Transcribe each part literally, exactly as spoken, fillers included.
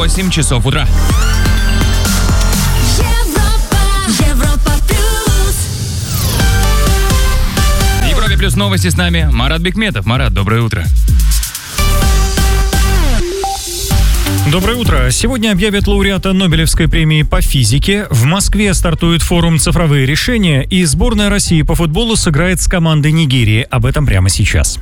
восемь часов утра. Европе плюс новости с нами Марат Бекметов. Марат, доброе утро. Доброе утро. Сегодня объявят лауреата Нобелевской премии по физике. В Москве стартует форум «Цифровые решения», и сборная России по футболу сыграет с командой Нигерии. Об этом прямо сейчас.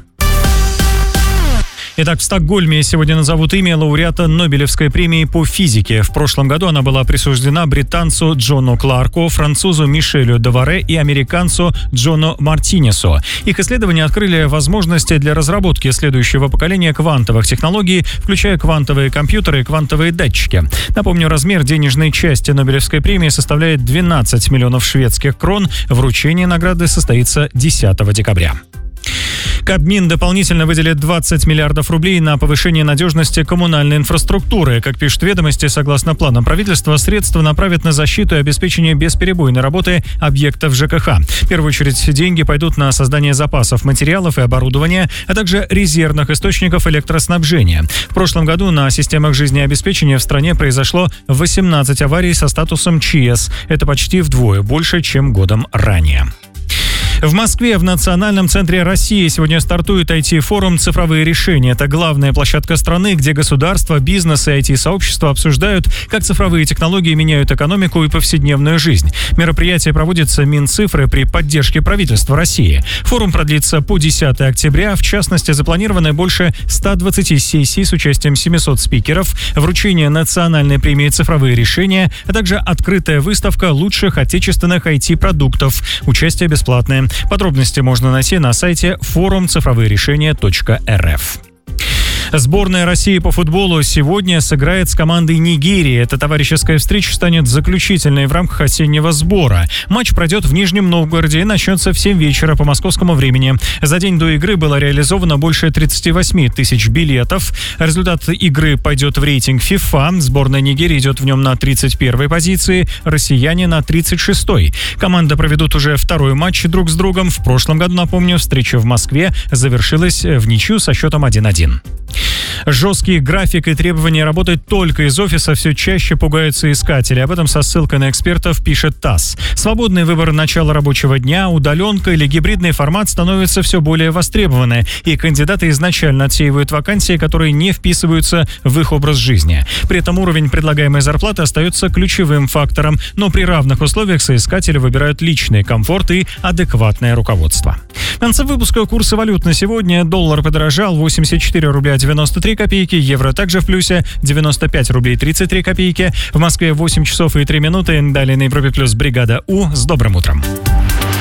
Итак, в Стокгольме сегодня назовут имя лауреата Нобелевской премии по физике. В прошлом году она была присуждена британцу Джону Кларку, французу Мишелю Деваре и американцу Джону Мартинесу. Их исследования открыли возможности для разработки следующего поколения квантовых технологий, включая квантовые компьютеры и квантовые датчики. Напомню, размер денежной части Нобелевской премии составляет двенадцать миллионов шведских крон. Вручение награды состоится десятого декабря. Кабмин дополнительно выделит двадцать миллиардов рублей на повышение надежности коммунальной инфраструктуры. Как пишут «Ведомости», согласно планам правительства, средства направят на защиту и обеспечение бесперебойной работы объектов ЖКХ. В первую очередь деньги пойдут на создание запасов материалов и оборудования, а также резервных источников электроснабжения. В прошлом году на системах жизнеобеспечения в стране произошло восемнадцать аварий со статусом ЧС. Это почти вдвое больше, чем годом ранее. В Москве в Национальном центре России сегодня стартует ай ти-форум «Цифровые решения». Это главная площадка страны, где государство, бизнес и ай ти-сообщество обсуждают, как цифровые технологии меняют экономику и повседневную жизнь. Мероприятие проводится Минцифры при поддержке правительства России. Форум продлится по десятого октября. В частности, запланированы больше ста двадцати сессий с участием семисот спикеров, вручение национальной премии «Цифровые решения», а также открытая выставка лучших отечественных ай ти-продуктов. Участие бесплатное. Подробности можно найти на сайте форум цифровые решения точка эр эф. Сборная России по футболу сегодня сыграет с командой Нигерии. Эта товарищеская встреча станет заключительной в рамках осеннего сбора. Матч пройдет в Нижнем Новгороде и начнется в семь вечера по московскому времени. За день до игры было реализовано больше тридцати восьми тысяч билетов. Результат игры пойдет в рейтинг FIFA. Сборная Нигерии идет в нем на тридцать первой позиции, россияне на тридцать шестой. Команды проведут уже второй матч друг с другом. В прошлом году, напомню, встреча в Москве завершилась в ничью со счетом один-один. Жесткий график и требования работать только из офиса все чаще пугают соискатели. Об этом со ссылкой на экспертов пишет ТАСС. Свободный выбор начала рабочего дня, удаленка или гибридный формат становятся все более востребованы, и кандидаты изначально отсеивают вакансии, которые не вписываются в их образ жизни. При этом уровень предлагаемой зарплаты остается ключевым фактором, но при равных условиях соискатели выбирают личный комфорт и адекватное руководство. В конце выпуска курсы валют на сегодня. Доллар подорожал, восемьдесят четыре рубля девяносто три копейки, евро также в плюсе, девяносто пять рублей тридцать три копейки. В Москве восемь часов и три минуты. Далее на Европе плюс бригада У. С добрым утром.